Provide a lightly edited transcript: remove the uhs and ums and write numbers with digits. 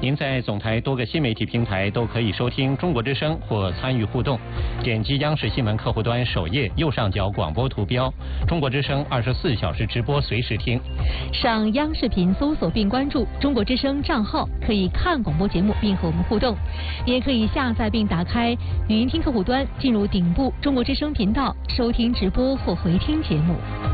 您在总台多个新媒体平台都可以收听中国之声或参与互动。点击央视新闻客户端首页右上角广播图标，中国之声24小时直播，随时听。 上央视频搜索并关注中国之声账号，可以看广播节目并和我们互动，也可以下载并打开语音听客户端，进入顶部中国之声频道收听直播或回听节目。